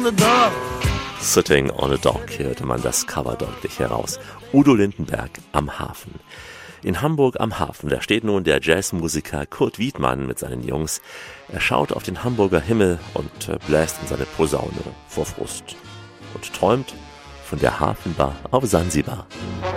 the dock. Sitting on a Dock, hörte man das Cover deutlich heraus. Udo Lindenberg am Hafen. In Hamburg am Hafen, da steht nun der Jazzmusiker Kurt Wiedmann mit seinen Jungs. Er schaut auf den Hamburger Himmel und bläst in seine Posaune vor Frust und träumt von der Hafenbar auf Sansibar.